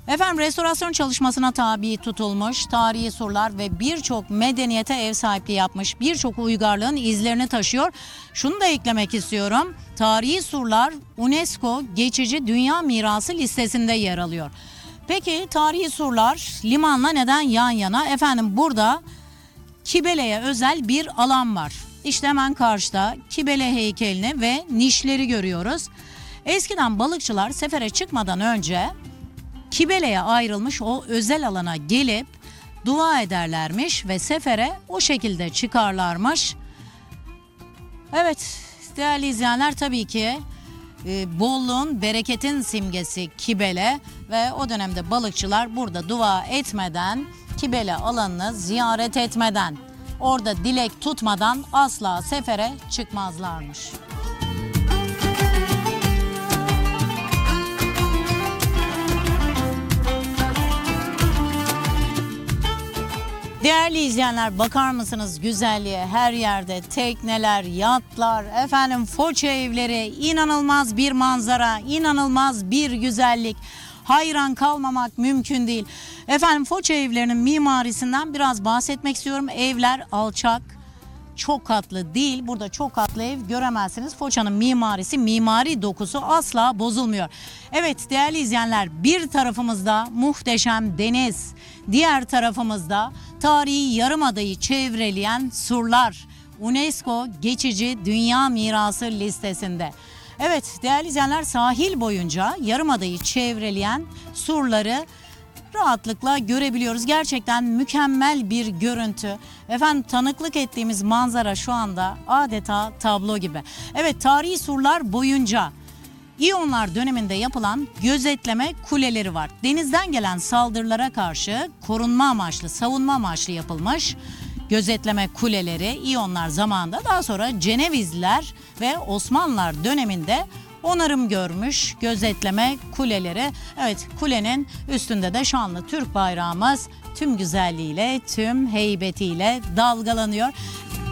Efendim restorasyon çalışmasına tabi tutulmuş tarihi surlar ve birçok medeniyete ev sahipliği yapmış, birçok uygarlığın izlerini taşıyor. Şunu da eklemek istiyorum. Tarihi surlar UNESCO geçici dünya mirası listesinde yer alıyor. Peki tarihi surlar limanla neden yan yana? Efendim burada Kibele'ye özel bir alan var. İşte hemen karşıda Kibele heykelini ve nişleri görüyoruz. Eskiden balıkçılar sefere çıkmadan önce Kibele'ye ayrılmış o özel alana gelip dua ederlermiş ve sefere o şekilde çıkarlarmış. Evet değerli izleyenler, tabii ki bolluğun, bereketin simgesi Kibele ve o dönemde balıkçılar burada dua etmeden, Kibele alanını ziyaret etmeden, orada dilek tutmadan asla sefere çıkmazlarmış. Değerli izleyenler, bakar mısınız güzelliğe? Her yerde tekneler, yatlar, efendim Foça evleri, inanılmaz bir manzara, inanılmaz bir güzellik. Hayran kalmamak mümkün değil. Efendim Foça evlerinin mimarisinden biraz bahsetmek istiyorum. Evler alçak, çok katlı değil. Burada çok katlı ev göremezsiniz. Foça'nın mimarisi, mimari dokusu asla bozulmuyor. Evet değerli izleyenler, bir tarafımızda muhteşem deniz, diğer tarafımızda tarihi yarımadayı çevreleyen surlar. UNESCO geçici dünya mirası listesinde. Evet değerli izleyenler, sahil boyunca yarımadayı çevreleyen surları rahatlıkla görebiliyoruz. Gerçekten mükemmel bir görüntü. Efendim tanıklık ettiğimiz manzara şu anda adeta tablo gibi. Evet, tarihi surlar boyunca İyonlar döneminde yapılan gözetleme kuleleri var. Denizden gelen saldırılara karşı korunma amaçlı, savunma amaçlı yapılmış gözetleme kuleleri İyonlar zamanında, daha sonra Cenevizliler ve Osmanlılar döneminde onarım görmüş gözetleme kuleleri. Evet, kulenin üstünde de şanlı Türk bayrağımız tüm güzelliğiyle, tüm heybetiyle dalgalanıyor.